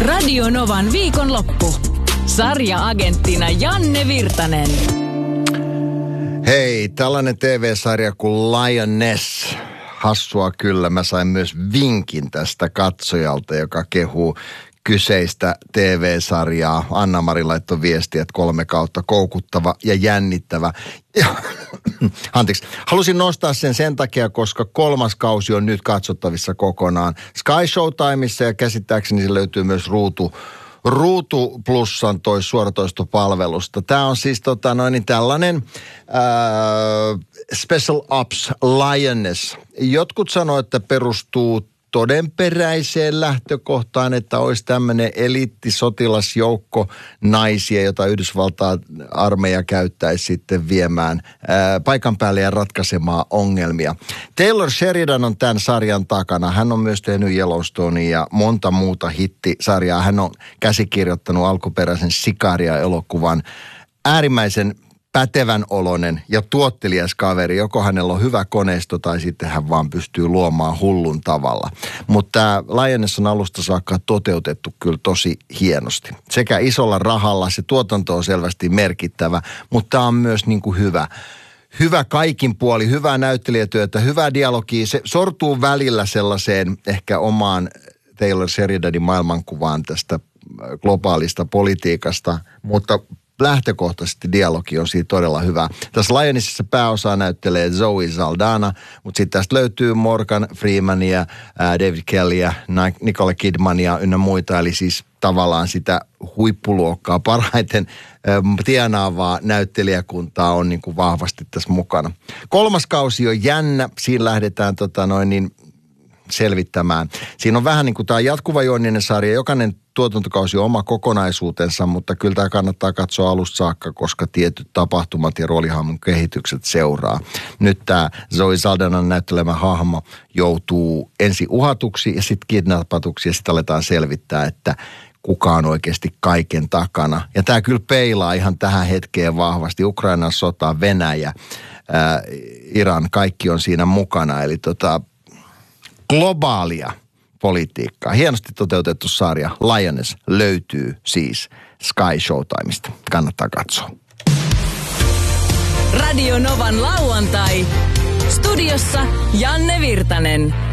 Radio Novan viikonloppu. Sarja-agenttina Janne Virtanen. Hei, tällainen TV-sarja kuin Lioness. Hassua kyllä, mä sain myös vinkin tästä katsojalta, joka kehuu kyseistä TV-sarjaa. Anna-Mari laittoi viestiä, että 3 kautta koukuttava ja jännittävä. Ja, anteeksi, halusin nostaa sen takia, koska 3. kausi on nyt katsottavissa kokonaan Sky Showtimeissa ja käsittääkseni se löytyy myös Ruutu Plusan suoratoistopalvelusta. Tämä on siis tällainen Special Ops Lioness. Jotkut sanoo, että perustuu todenperäiseen lähtökohtaan, että olisi tämmöinen eliittisotilasjoukko naisia, jota Yhdysvaltain armeija käyttäisi sitten viemään paikan päälle ja ratkaisemaan ongelmia. Taylor Sheridan on tämän sarjan takana. Hän on myös tehnyt Yellowstonea ja monta muuta hittisarjaa. Hän on käsikirjoittanut alkuperäisen Sicaria-elokuvan. Äärimmäisen pätevän oloinen ja tuottelias kaveri. Joko hänellä on hyvä koneisto tai sitten hän vaan pystyy luomaan hullun tavalla. Mutta tämä Lioness on alusta saakka toteutettu kyllä tosi hienosti. Sekä isolla rahalla, se tuotanto on selvästi merkittävä, mutta tämä on myös niin kuin hyvä kaikin puoli, hyvää näyttelijätyötä, hyvää dialogia. Se sortuu välillä sellaiseen ehkä omaan Taylor Sheridanin maailmankuvaan tästä globaalista politiikasta, mutta lähtökohtaisesti dialogi on siitä todella hyvä. Tässä Lionessissa pääosaa näyttelee Zoe Saldana, mutta sitten tästä löytyy Morgan Freemania, David Kellyä, Nicole Kidmania ynnä muita, eli siis tavallaan sitä huippuluokkaa parhaiten tienaavaa näyttelijäkuntaa on niin kuin vahvasti tässä mukana. 3. kausi on jännä, siinä lähdetään selvittämään. Siinä on vähän niin kuin tämä jatkuvajuoninen sarja, jokainen tuotantokausi on oma kokonaisuutensa, mutta kyllä tämä kannattaa katsoa alusta saakka, koska tietyt tapahtumat ja roolihahmon kehitykset seuraa. Nyt tämä Zoe Saldanan näyttelemä hahmo joutuu ensin uhatuksi ja sitten kidnappatuksi ja sitten aletaan selvittää, että kuka on oikeasti kaiken takana. Ja tämä kyllä peilaa ihan tähän hetkeen vahvasti. Ukrainan sota, Venäjä, Iran, kaikki on siinä mukana. Eli globaalia politiikkaa. Hienosti toteutettu sarja Lioness löytyy siis Sky Showtimeista. Kannattaa katsoa. Radio Novan lauantai. Studiossa Janne Virtanen.